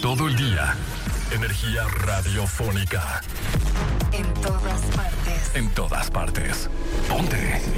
Todo el día. Energía radiofónica. En todas partes. En todas partes. Ponte.